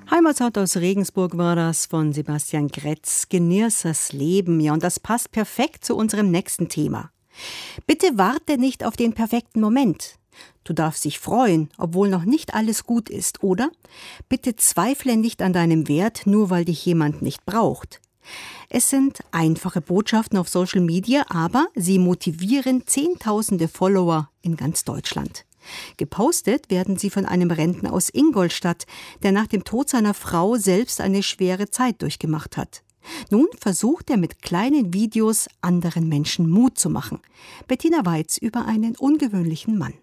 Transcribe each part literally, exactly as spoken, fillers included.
Heimatsound aus Regensburg war das von Sebastian Gretz, Genieß das Leben. Ja, und das passt perfekt zu unserem nächsten Thema. Bitte warte nicht auf den perfekten Moment. Du darfst dich freuen, obwohl noch nicht alles gut ist, oder? Bitte zweifle nicht an deinem Wert, nur weil dich jemand nicht braucht. Es sind einfache Botschaften auf Social Media, aber sie motivieren Zehntausende Follower in ganz Deutschland. Gepostet werden sie von einem Rentner aus Ingolstadt, der nach dem Tod seiner Frau selbst eine schwere Zeit durchgemacht hat. Nun versucht er mit kleinen Videos anderen Menschen Mut zu machen. Bettina Weiz über einen ungewöhnlichen Mann.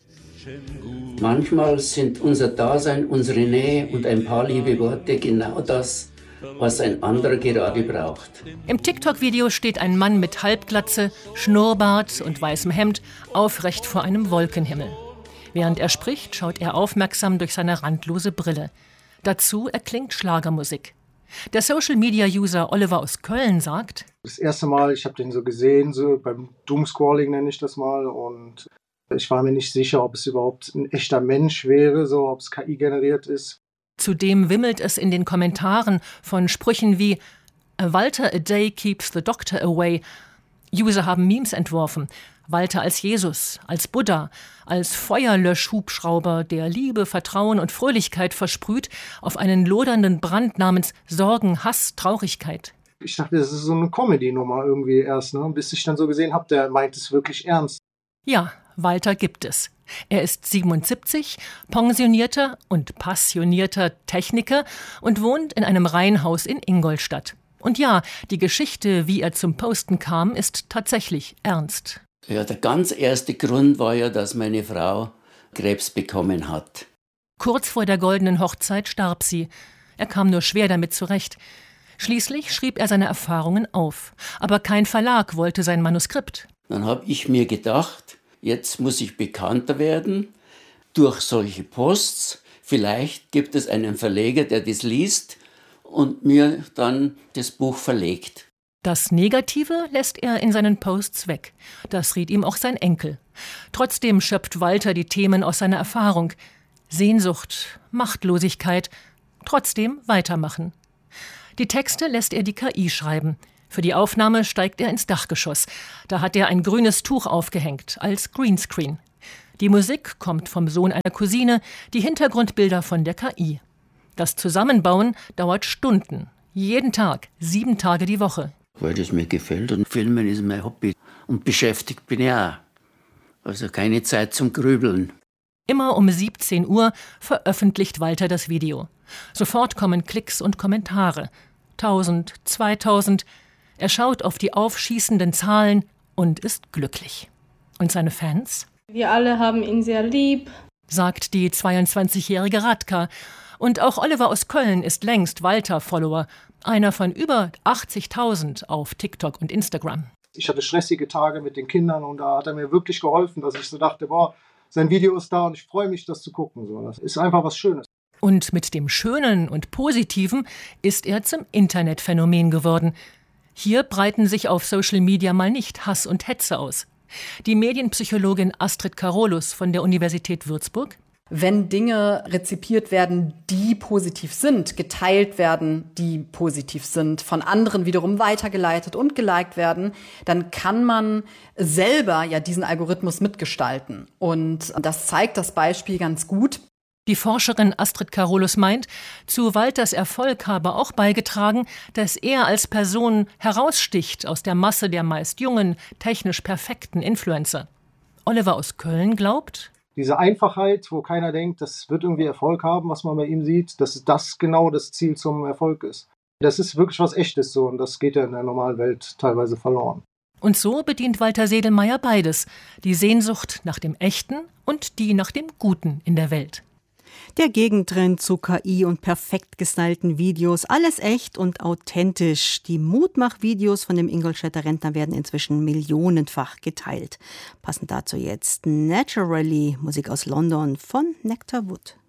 Manchmal sind unser Dasein, unsere Nähe und ein paar liebe Worte genau das, was ein anderer gerade braucht. Im TikTok-Video steht ein Mann mit Halbglatze, Schnurrbart und weißem Hemd aufrecht vor einem Wolkenhimmel. Während er spricht, schaut er aufmerksam durch seine randlose Brille. Dazu erklingt Schlagermusik. Der Social-Media-User Oliver aus Köln sagt: Das erste Mal, ich habe den so gesehen, so beim Doomscrolling nenne ich das mal, und ich war mir nicht sicher, ob es überhaupt ein echter Mensch wäre, so ob es K I generiert ist. Zudem wimmelt es in den Kommentaren von Sprüchen wie "A Walter a day keeps the doctor away". User haben Memes entworfen. Walter als Jesus, als Buddha, als Feuerlöschhubschrauber, der Liebe, Vertrauen und Fröhlichkeit versprüht auf einen lodernden Brand namens Sorgen, Hass, Traurigkeit. Ich dachte, das ist so eine Comedy-Nummer irgendwie erst, ne? Bis ich dann so gesehen habe, der meint es wirklich ernst. Ja, Walter gibt es. Er ist siebenundsiebzig, pensionierter und passionierter Techniker und wohnt in einem Reihenhaus in Ingolstadt. Und ja, die Geschichte, wie er zum Posten kam, ist tatsächlich ernst. Ja, der ganz erste Grund war ja, dass meine Frau Krebs bekommen hat. Kurz vor der goldenen Hochzeit starb sie. Er kam nur schwer damit zurecht. Schließlich schrieb er seine Erfahrungen auf. Aber kein Verlag wollte sein Manuskript. Dann habe ich mir gedacht, jetzt muss ich bekannter werden durch solche Posts. Vielleicht gibt es einen Verleger, der das liest und mir dann das Buch verlegt. Das Negative lässt er in seinen Posts weg. Das riet ihm auch sein Enkel. Trotzdem schöpft Walter die Themen aus seiner Erfahrung. Sehnsucht, Machtlosigkeit, trotzdem weitermachen. Die Texte lässt er die K I schreiben. Für die Aufnahme steigt er ins Dachgeschoss. Da hat er ein grünes Tuch aufgehängt, als Greenscreen. Die Musik kommt vom Sohn einer Cousine, die Hintergrundbilder von der K I. Das Zusammenbauen dauert Stunden. Jeden Tag, sieben Tage die Woche. Weil das mir gefällt und Filmen ist mein Hobby. Und beschäftigt bin ich auch. Also keine Zeit zum Grübeln. Immer um siebzehn Uhr veröffentlicht Walter das Video. Sofort kommen Klicks und Kommentare. Tausend, zweitausend. Er schaut auf die aufschießenden Zahlen und ist glücklich. Und seine Fans? Wir alle haben ihn sehr lieb, sagt die zweiundzwanzigjährige Radka. Und auch Oliver aus Köln ist längst Walter-Follower. Einer von über achtzigtausend auf TikTok und Instagram. Ich hatte stressige Tage mit den Kindern und da hat er mir wirklich geholfen, dass ich so dachte, boah, sein Video ist da und ich freue mich, das zu gucken. So, das ist einfach was Schönes. Und mit dem Schönen und Positiven ist er zum Internetphänomen geworden. Hier breiten sich auf Social Media mal nicht Hass und Hetze aus. Die Medienpsychologin Astrid Karolus von der Universität Würzburg: Wenn Dinge rezipiert werden, die positiv sind, geteilt werden, die positiv sind, von anderen wiederum weitergeleitet und geliked werden, dann kann man selber ja diesen Algorithmus mitgestalten. Und das zeigt das Beispiel ganz gut. Die Forscherin Astrid Karolus meint, zu Walters Erfolg habe auch beigetragen, dass er als Person heraussticht aus der Masse der meist jungen, technisch perfekten Influencer. Oliver aus Köln glaubt: Diese Einfachheit, wo keiner denkt, das wird irgendwie Erfolg haben, was man bei ihm sieht, dass das genau das Ziel zum Erfolg ist. Das ist wirklich was Echtes so und das geht ja in der normalen Welt teilweise verloren. Und so bedient Walter Sedelmeier beides: die Sehnsucht nach dem Echten und die nach dem Guten in der Welt. Der Gegentrend zu K I und perfekt gestylten Videos, alles echt und authentisch. Die Mutmach-Videos von dem Ingolstädter Rentner werden inzwischen millionenfach geteilt. Passend dazu jetzt Naturally, Musik aus London von Nectar Wood.